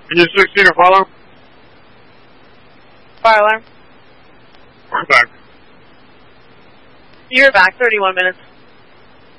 Can you 16 or follow? Fire alarm. We're back. You're back, 31 minutes.